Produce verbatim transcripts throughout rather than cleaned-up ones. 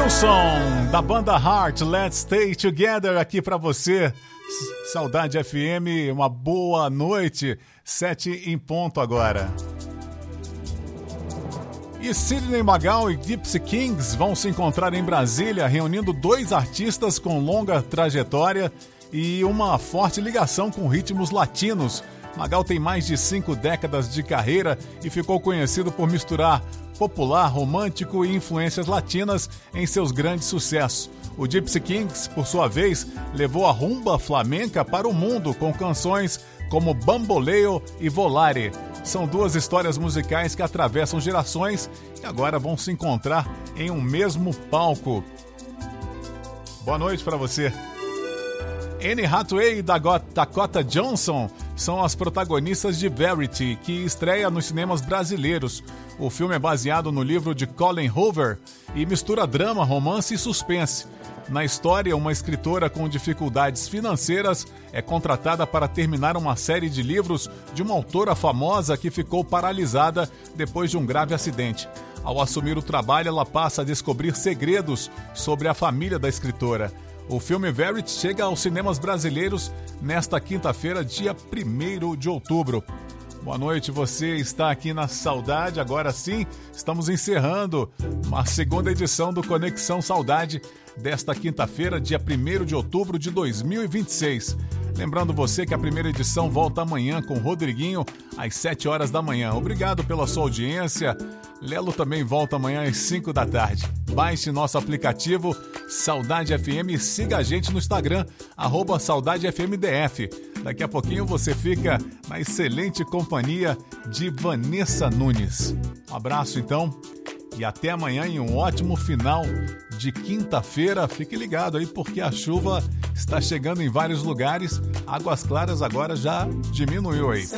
Johnson, da banda Heart, Let's Stay Together aqui pra você. Saudade F M, uma boa noite, sete em ponto agora. E Sidney Magal e Gypsy Kings vão se encontrar em Brasília, reunindo dois artistas com longa trajetória e uma forte ligação com ritmos latinos. Magal tem mais de cinco décadas de carreira e ficou conhecido por misturar popular, romântico e influências latinas em seus grandes sucessos. O Gypsy Kings, por sua vez, levou a rumba flamenca para o mundo com canções como Bamboleo e Volare. São duas histórias musicais que atravessam gerações e agora vão se encontrar em um mesmo palco. Boa noite para você. Anne Hathaway e Dakota Johnson são as protagonistas de Verity, que estreia nos cinemas brasileiros. O filme é baseado no livro de Colin Hoover e mistura drama, romance e suspense. Na história, uma escritora com dificuldades financeiras é contratada para terminar uma série de livros de uma autora famosa que ficou paralisada depois de um grave acidente. Ao assumir o trabalho, ela passa a descobrir segredos sobre a família da escritora. O filme Verity chega aos cinemas brasileiros nesta quinta-feira, dia primeiro de outubro. Boa noite, você está aqui na Saudade. Agora sim, estamos encerrando uma segunda edição do Conexão Saudade desta quinta-feira, dia primeiro de outubro de dois mil e vinte e seis. Lembrando você que a primeira edição volta amanhã com o Rodriguinho às sete horas da manhã. Obrigado pela sua audiência. Lelo também volta amanhã às cinco da tarde. Baixe nosso aplicativo Saudade F M e siga a gente no Instagram, arroba Saudade F M D F. Daqui a pouquinho você fica na excelente companhia de Vanessa Nunes. Um abraço então e até amanhã em um ótimo final de quinta-feira. Fique ligado aí porque a chuva está chegando em vários lugares. Águas Claras agora já diminuiu aí.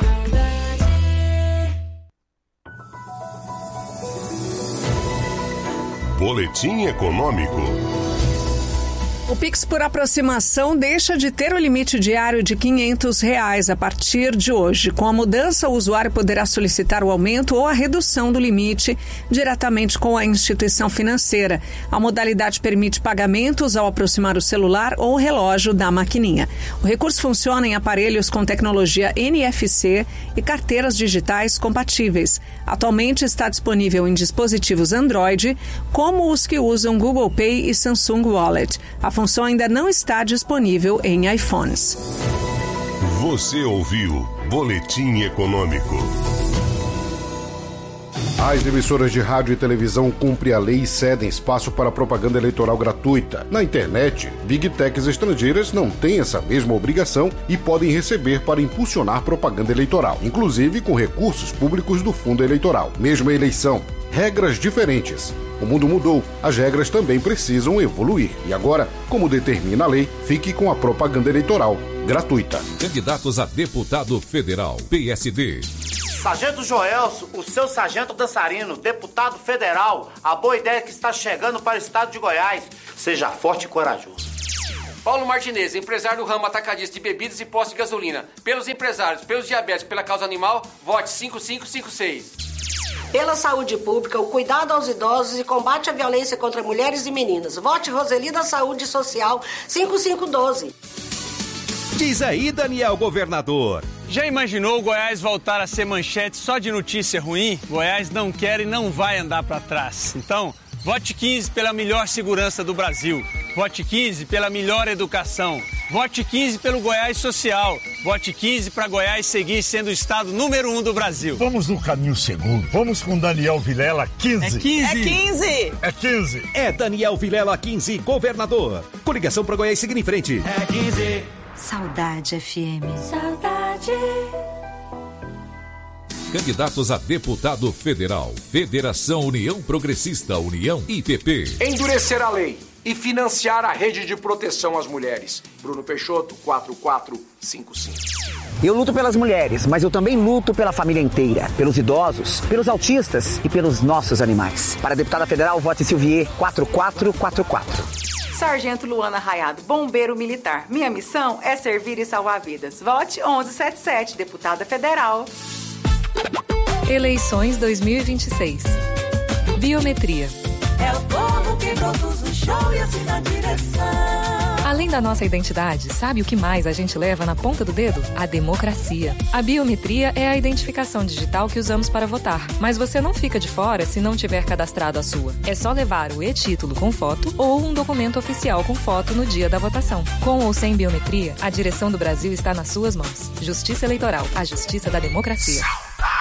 Boletim Econômico. O Pix por aproximação deixa de ter o limite diário de quinhentos reais a partir de hoje. Com a mudança, o usuário poderá solicitar o aumento ou a redução do limite diretamente com a instituição financeira. A modalidade permite pagamentos ao aproximar o celular ou o relógio da maquininha. O recurso funciona em aparelhos com tecnologia N F C e carteiras digitais compatíveis. Atualmente está disponível em dispositivos Android, como os que usam Google Pay e Samsung Wallet. A função ainda não está disponível em iPhones. Você ouviu Boletim Econômico. As emissoras de rádio e televisão cumprem a lei e cedem espaço para propaganda eleitoral gratuita. Na internet, Big Techs estrangeiras não têm essa mesma obrigação e podem receber para impulsionar propaganda eleitoral, inclusive com recursos públicos do fundo eleitoral. Mesma eleição, regras diferentes. O mundo mudou, as regras também precisam evoluir. E agora, como determina a lei, fique com a propaganda eleitoral gratuita. Candidatos a deputado federal, P S D. Sargento Joelso, o seu sargento dançarino, deputado federal, a boa ideia que está chegando para o estado de Goiás. Seja forte e corajoso. Paulo Martinez, empresário do ramo atacadista de bebidas e postos de gasolina. Pelos empresários, pelos diabéticos, pela causa animal, vote cinco cinco cinco seis. Pela saúde pública, o cuidado aos idosos e combate à violência contra mulheres e meninas. Vote Roseli da Saúde Social cinco cinco um dois. Diz aí, Daniel Governador. Já imaginou Goiás voltar a ser manchete só de notícia ruim? Goiás não quer e não vai andar para trás. Então, vote quinze pela melhor segurança do Brasil. Vote quinze pela melhor educação. Vote quinze pelo Goiás social. Vote quinze para Goiás seguir sendo o estado número um do Brasil. Vamos no caminho seguro. Vamos com Daniel Vilela quinze. É quinze. É quinze. É quinze. É Daniel Vilela quinze, governador. Coligação para Goiás seguir em frente. É quinze. Saudade F M. Saudade. Candidatos a deputado federal, Federação União Progressista, União I P P. Endurecer a lei e financiar a rede de proteção às mulheres. Bruno Peixoto, quatro quatro cinco cinco. Eu luto pelas mulheres, mas eu também luto pela família inteira, pelos idosos, pelos autistas e pelos nossos animais. Para deputada federal, vote Silvier quatro quatro quatro quatro. Sargento Luana Raiado, bombeiro militar. Minha missão é servir e salvar vidas. Vote onze setenta e sete, deputada federal. Eleições dois mil e vinte e seis. Biometria. É o povo quem produz o show e assina a direção. Além da nossa identidade, sabe o que mais a gente leva na ponta do dedo? A democracia. A biometria é a identificação digital que usamos para votar, mas você não fica de fora se não tiver cadastrado a sua. É só levar o e-título com foto ou um documento oficial com foto no dia da votação. Com ou sem biometria, a direção do Brasil está nas suas mãos. Justiça Eleitoral, a justiça da democracia.